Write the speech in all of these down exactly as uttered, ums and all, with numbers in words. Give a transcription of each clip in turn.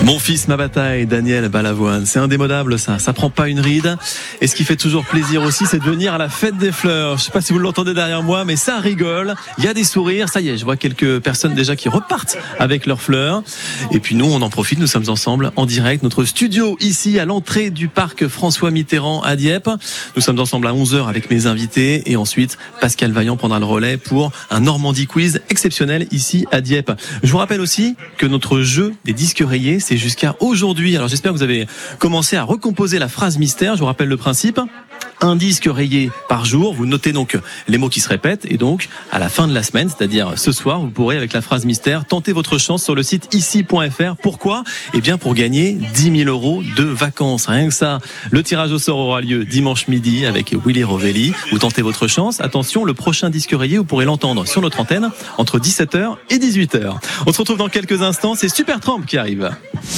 Mon fils, ma bataille, Daniel Balavoine. C'est indémodable, ça. Ça prend pas une ride. Et ce qui fait toujours plaisir aussi, c'est de venir à la fête des fleurs. Je sais pas si vous l'entendez derrière moi, mais ça rigole. Il y a des sourires. Ça y est, je vois quelques personnes déjà qui repartent avec leurs fleurs. Et puis nous, on en profite. Nous sommes ensemble en direct. Notre studio ici à l'entrée du parc François Mitterrand à Dieppe. Nous sommes ensemble à onze heures avec mes invités. Et ensuite, Pascal Vaillant prendra le relais pour un Normandie Quiz exceptionnel ici à Dieppe. Je vous rappelle aussi que notre jeu des disques rayés, c'est jusqu'à aujourd'hui. Alors j'espère que vous avez commencé à recomposer la phrase mystère. Je vous rappelle le principe. Un disque rayé par jour. Vous notez donc les mots qui se répètent. Et donc, à la fin de la semaine, c'est-à-dire ce soir, vous pourrez, avec la phrase mystère, tenter votre chance sur le site ici point f r. Pourquoi ? Eh bien, pour gagner dix mille euros de vacances. Rien que ça. Le tirage au sort aura lieu dimanche midi avec Willy Rovelli. Vous tentez votre chance. Attention, le prochain disque rayé, vous pourrez l'entendre sur notre antenne entre dix-sept heures et dix-huit heures. On se retrouve dans quelques instants. C'est Supertramp qui arrive.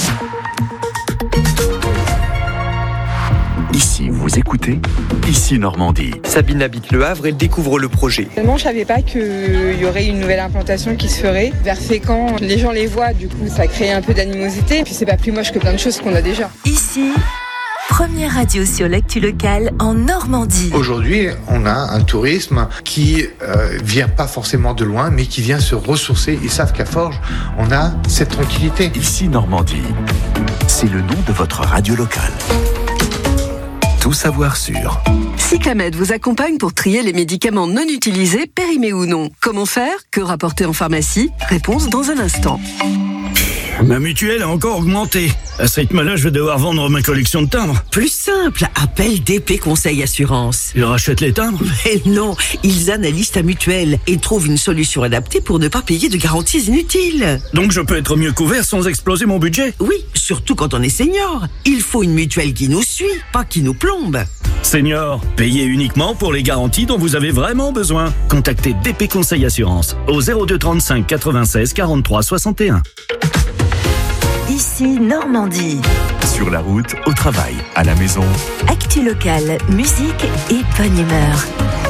Ici, vous écoutez Ici Normandie. Sabine habite Le Havre, elle découvre le projet. Moi, je savais pas qu'il y aurait une nouvelle implantation qui se ferait. Vers Fécamp, les gens les voient, du coup, ça crée un peu d'animosité. Puis c'est pas plus moche que plein de choses qu'on a déjà. Ici, première radio sur l'actu locale en Normandie. Aujourd'hui, on a un tourisme qui euh, vient pas forcément de loin, mais qui vient se ressourcer. Ils savent qu'à Forges, on a cette tranquillité. Ici Normandie, c'est le nom de votre radio locale. Tout savoir sur. Cyclamed vous accompagne pour trier les médicaments non utilisés, périmés ou non. Comment faire ? Que rapporter en pharmacie ? Réponse dans un instant. Ma mutuelle a encore augmenté. À ce rythme-là, je vais devoir vendre ma collection de timbres. Plus simple, appelle D P Conseil Assurance. Ils rachètent les timbres ? Mais non, ils analysent ta mutuelle et trouvent une solution adaptée pour ne pas payer de garanties inutiles. Donc je peux être mieux couvert sans exploser mon budget ? Oui, surtout quand on est senior. Il faut une mutuelle qui nous suit, pas qui nous plombe. Senior, payez uniquement pour les garanties dont vous avez vraiment besoin. Contactez D P Conseil Assurance au zéro deux trente-cinq quatre-vingt-seize quarante-trois soixante et un. Ici Normandie. Sur la route, au travail, à la maison. Actu locale, musique et bonne humeur.